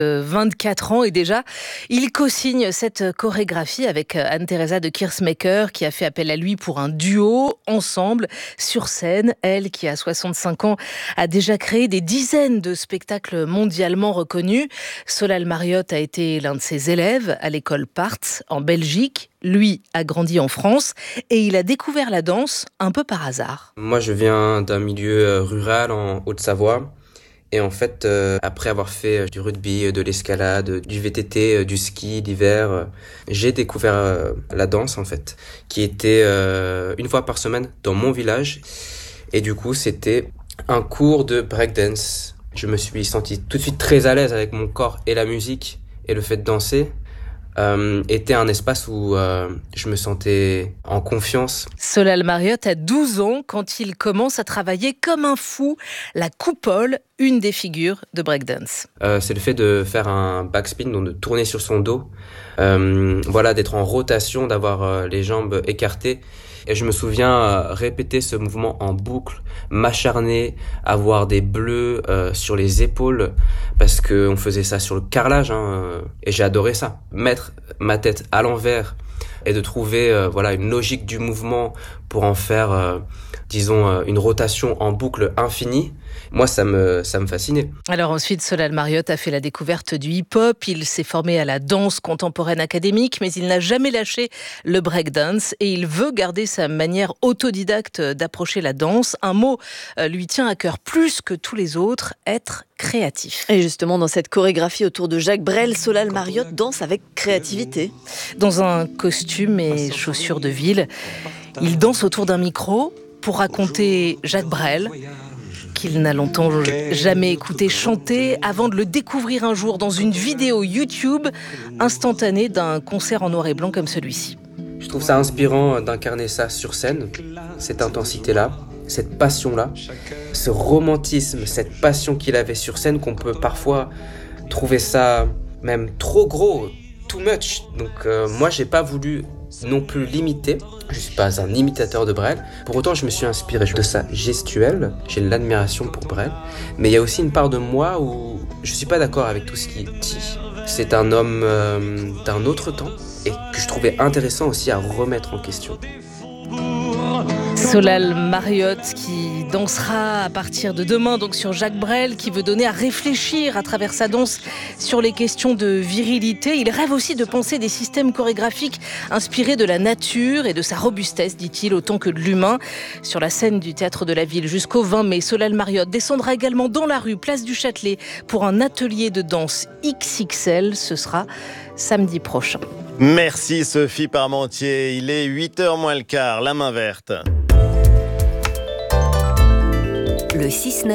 24 ans et déjà, il co-signe cette chorégraphie avec Anne-Theresa de Keersmaeker qui a fait appel à lui pour un duo ensemble sur scène. Elle, qui a 65 ans, a déjà créé des dizaines de spectacles mondialement reconnus. Solal Mariotte a été l'un de ses élèves à l'école Parts en Belgique. Lui a grandi en France et il a découvert la danse un peu par hasard. Moi, je viens d'un milieu rural en Haute-Savoie. Et en fait, après avoir fait du rugby, de l'escalade, du VTT, du ski d'hiver, j'ai découvert la danse en fait, qui était une fois par semaine dans mon village. Et du coup, c'était un cours de breakdance. Je me suis senti tout de suite très à l'aise avec mon corps et la musique. Et le fait de danser était un espace où je me sentais en confiance. Solal Mariotte a 12 ans quand il commence à travailler comme un fou la coupole, une des figures de breakdance. C'est le fait de faire un backspin, donc de tourner sur son dos, d'être en rotation, d'avoir les jambes écartées. Et je me souviens répéter ce mouvement en boucle, m'acharner, avoir des bleus sur les épaules, parce qu'on faisait ça sur le carrelage, et j'ai adoré ça. Mettre ma tête à l'envers et de trouver une logique du mouvement pour en faire, une rotation en boucle infinie. Moi, ça me fascinait. Alors ensuite, Solal Mariotte a fait la découverte du hip-hop. Il s'est formé à la danse contemporaine académique, mais il n'a jamais lâché le breakdance et il veut garder sa manière autodidacte d'approcher la danse. Un mot lui tient à cœur plus que tous les autres, être créatif. Et justement, dans cette chorégraphie autour de Jacques Brel, Solal Mariotte danse avec créativité. Dans un costume et chaussures de ville, il danse autour d'un micro pour raconter Jacques Brel, qu'il n'a longtemps jamais écouté chanter, avant de le découvrir un jour dans une vidéo YouTube instantanée d'un concert en noir et blanc comme celui-ci. Je trouve ça inspirant d'incarner ça sur scène, cette intensité-là, cette passion-là, ce romantisme, cette passion qu'il avait sur scène, qu'on peut parfois trouver ça même trop gros, too much. Donc moi, j'ai pas voulu non plus l'imiter. Je suis pas un imitateur de Brel. Pour autant, je me suis inspiré de sa gestuelle. J'ai l'admiration pour Brel. Mais il y a aussi une part de moi où je suis pas d'accord avec tout ce qu'il dit. C'est un homme d'un autre temps et que je trouvais intéressant aussi à remettre en question. Solal Mariotte qui dansera à partir de demain donc sur Jacques Brel, qui veut donner à réfléchir à travers sa danse sur les questions de virilité. Il rêve aussi de penser des systèmes chorégraphiques inspirés de la nature et de sa robustesse, dit-il, autant que de l'humain. Sur la scène du Théâtre de la Ville jusqu'au 20 mai, Solal Mariotte descendra également dans la rue, place du Châtelet, pour un atelier de danse XXL. Ce sera samedi prochain. Merci Sophie Parmentier. Il est 8h moins le quart, la main verte. Le 6-9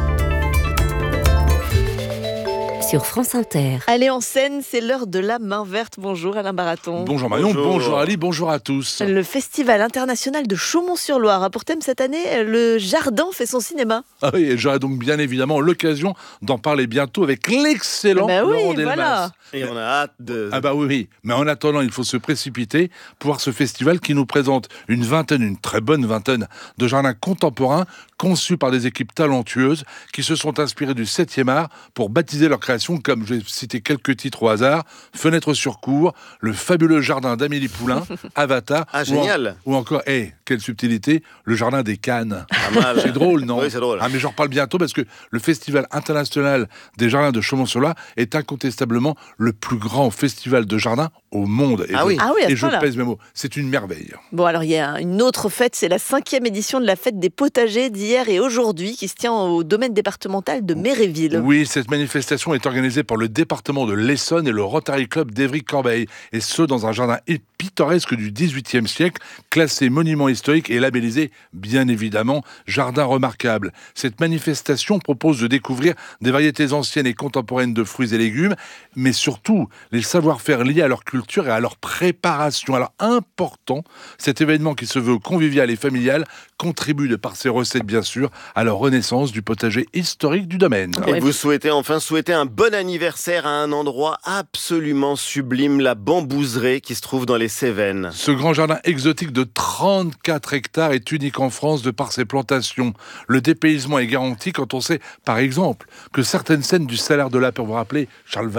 sur France Inter. Allez en scène, c'est l'heure de la main verte. Bonjour Alain Baraton. Bonjour Marion, bonjour Ali, bonjour à tous. Le Festival international de Chaumont-sur-Loire a pour thème cette année le jardin fait son cinéma. Ah oui, et j'aurai donc bien évidemment l'occasion d'en parler bientôt avec l'excellent Laurent Delmas. Voilà. Et on a hâte de... Ah bah oui, mais en attendant, il faut se précipiter pour voir ce festival qui nous présente une très bonne vingtaine de jardins contemporains conçus par des équipes talentueuses qui se sont inspirées du 7e art pour baptiser leur création, comme je vais citer quelques titres au hasard: Fenêtre sur cour, Le fabuleux jardin d'Amélie Poulain, Avatar, génial. ou encore, quelle subtilité, Le jardin des Cannes. C'est drôle, non? Oui, c'est drôle. Mais j'en reparle bientôt parce que le Festival international des jardins de Chaumont-sur-Loire est incontestablement le plus grand festival de jardins au monde. Et je pèse mes mots. C'est une merveille. Bon, alors il y a une autre fête, c'est la 5e édition de la fête des potagers d'hier et aujourd'hui qui se tient au domaine départemental de Méréville. Oui, cette manifestation est organisée par le département de l'Essonne et le Rotary Club d'Évry-Corbeil, et ce dans un jardin pittoresque du XVIIIe siècle, classé monument historique et labellisé, bien évidemment, jardin remarquable. Cette manifestation propose de découvrir des variétés anciennes et contemporaines de fruits et légumes, mais surtout les savoir-faire liés à leur culture et à leur préparation. Alors important, cet événement qui se veut convivial et familial contribue de par ses recettes bien sûr à la renaissance du potager historique du domaine. Et vous souhaitez un bon anniversaire à un endroit absolument sublime, la Bambouseraie qui se trouve dans les Cévennes. Ce grand jardin exotique de 34 hectares est unique en France de par ses plantations. Le dépaysement est garanti quand on sait, par exemple, que certaines scènes du Salaire de Lapin, vous vous rappelez, Charles